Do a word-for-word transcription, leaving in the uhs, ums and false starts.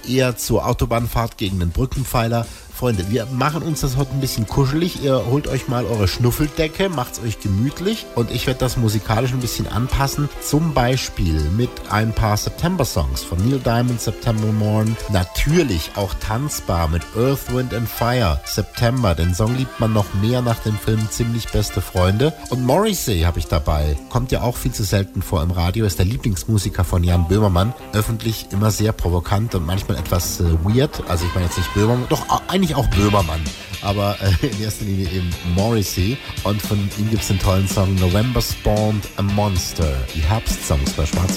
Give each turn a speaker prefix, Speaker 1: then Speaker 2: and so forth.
Speaker 1: eher zur Autobahnfahrt gegen den Brückenpfeiler. Freunde, wir machen uns das heute ein bisschen kuschelig. Ihr holt euch mal eure Schnuffeldecke, macht's euch gemütlich und ich werde das musikalisch ein bisschen anpassen. Zum Beispiel mit ein paar September-Songs von Neil Diamond, September Morn. Natürlich auch tanzbar mit Earth, Wind and Fire, September. Den Song liebt man noch mehr nach dem Film Ziemlich beste Freunde. Und Morrissey habe ich dabei. Kommt ja auch viel zu selten vor im Radio. Ist der Lieblingsmusiker von Jan Böhmermann. Öffentlich immer sehr provokant und manchmal etwas äh, weird. Also ich meine jetzt nicht Böhmermann, doch eigentlich auch Böhmermann, aber äh, in erster Linie eben Morrissey. Und von ihm gibt es den tollen Song November Spawned a Monster. Die Herbstsongs bei Schwarz.